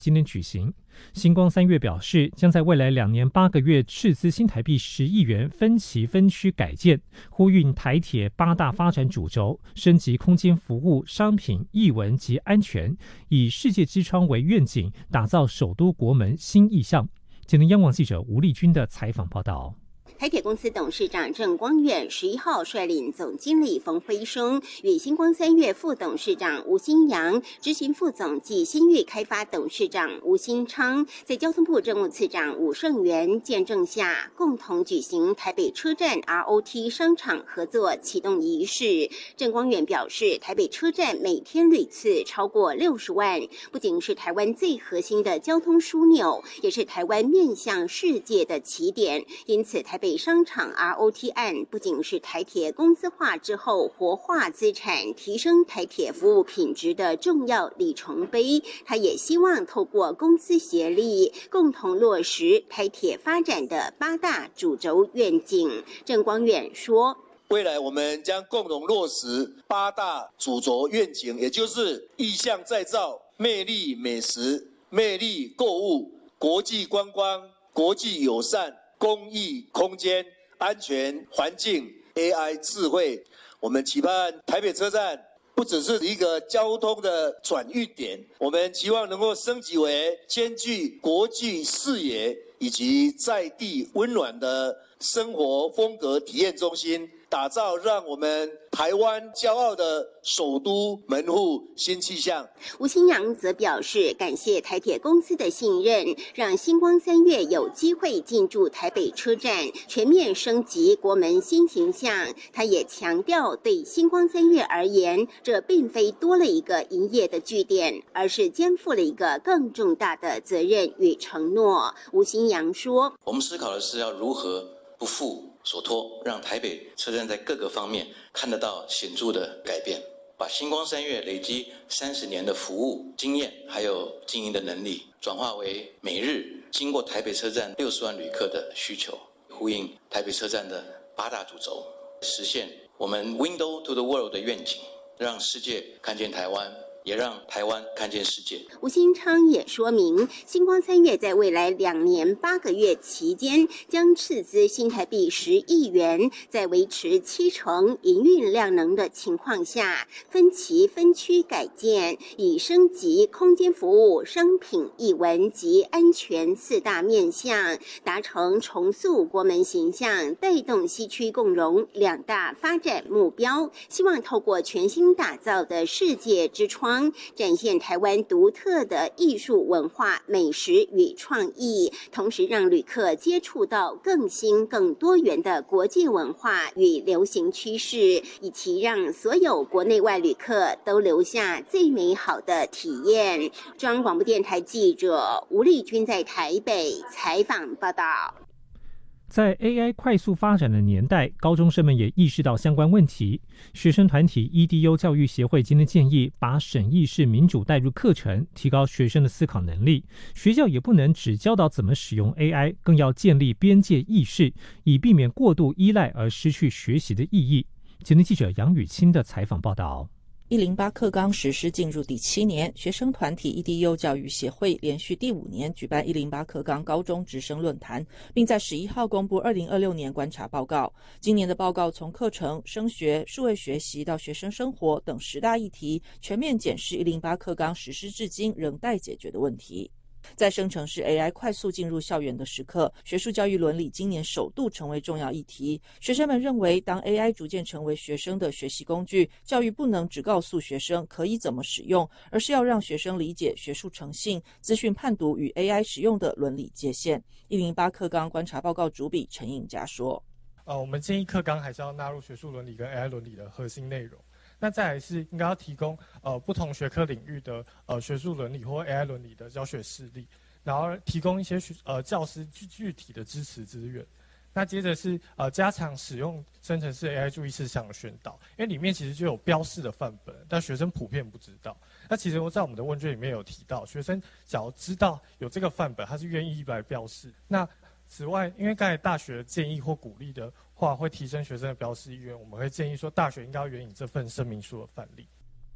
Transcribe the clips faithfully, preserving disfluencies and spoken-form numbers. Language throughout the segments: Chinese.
今天举行。星光三月表示，将在未来两年八个月斥资新台币十亿元分期分区改建，呼应台铁八大发展主轴，升级空间服务、商品、艺文及安全，以世界之窗为愿景，打造首都国门新意象。今天央广记者吴丽君的采访报道。 台铁公司董事长郑光远十一号率领总经理冯辉生与星光三月副董事长吴新阳、执行副总及新域开发董事长吴新昌，在交通部政务次长武胜元见证下，共同举行台北车站 R O T 商场合作启动仪式。郑光远表示，台北车站每天旅次超过六十万，不仅是台湾最核心的交通枢纽，也是台湾面向世界的起点。因此，台北商场 R O T 案不仅是台铁公司化之后活化资产、提升台铁服务品质的重要里程碑，他也希望透过公司协力，共同落实台铁发展的八大主轴愿景。郑光远说， 未来我们将共同落实八大主轴愿景，也就是意象再造、魅力美食、魅力购物、国际观光、国际友善、公益空间、安全环境、A I 智慧。我们期盼台北车站不只是一个交通的转运点，我们期望能够升级为兼具国际视野以及在地温暖的生活风格体验中心，打造让我们台湾骄傲的首都门户新气象。 吴新阳则表示，感谢台铁公司的信任，让星光三月有机会进驻台北车站，全面升级国门新形象。他也强调，对星光三月而言，这并非多了一个营业的据点，而是肩负了一个更重大的责任与承诺。吴新阳说， 我们思考的是要如何不负所托，让台北车站在各个方面看得到显著的改变，把星光三月累积三十年的服务经验还有经营的能力，转化为每日经过台北车站六十万旅客的需求，呼应台北车站的八大主轴，实现我们 Window to the World 的愿景，让世界看见台湾，也让台湾看见世界。 吴新昌也说明，星光三月在未来两年八个月期间，将斥资新台币十亿元，在维持七成营运量能的情况下，分期分区改建，以升级空间服务、商品、艺文及安全四大面向，达成重塑国门形象、带动西区共荣两大发展目标。希望透过全新打造的世界之窗，展现台湾独特的艺术文化、美食与创意，同时让旅客接触到更新更多元的国际文化与流行趋势，以及让所有国内外旅客都留下最美好的体验。中央广播电台记者吴丽君在台北采访报道。 在 A I 快速发展的年代，高中生们也意识到相关问题。学生团体 E D U 教育协会今天建议，把审议式民主带入课程，提高学生的思考能力。学校也不能只教导怎么使用 A I， 更要建立边界意识，以避免过度依赖而失去学习的意义。今天记者杨雨清的采访报道。 一零八课纲实施进入第七年，学生团体 E D U 教育协会连续第五年举办一零八课纲高中直升论坛，并在十一号公布二零二六年观察报告。今年的报告从课程、升学、数位学习到学生生活等十大议题，全面检视一零八课纲实施至今仍待解决的问题。在生成式 A I 快速进入校园的时刻，学术教育伦理今年首度成为重要议题。学生们认为，当 A I 逐渐成为学生的学习工具，教育不能只告诉学生可以怎么使用，而是要让学生理解学术诚信、资讯判读与 A I 使用的伦理界限。一零八课纲观察报告主笔陈颖佳说： 呃，我们建议课纲还是要纳入学术伦理跟 A I 伦理的核心内容。那再来是应该要提供呃不同学科领域的呃学术伦理或 A I 伦理的教学事例，然后提供一些呃教师具具体的支持资源。那接着是呃加强使用生成式 A I 注意事项的宣导，因为里面其实就有标示的范本，但学生普遍不知道。那其实我在我们的问卷里面有提到，学生只要知道有这个范本，他是愿意来标示。那此外，因为刚才大学建议或鼓励的话，会提升学生的标示意愿，我们会建议说，大学应该要援引这份声明书的范例。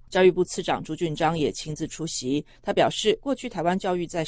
教育部次长朱俊章也亲自出席，他表示，过去台湾教育在